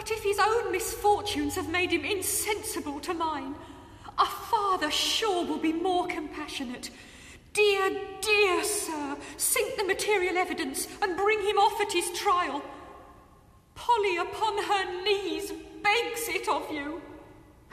But if his own misfortunes have made him insensible to mine, a father sure will be more compassionate. Dear, dear sir, sink the material evidence and bring him off at his trial. Polly upon her knees begs it of you.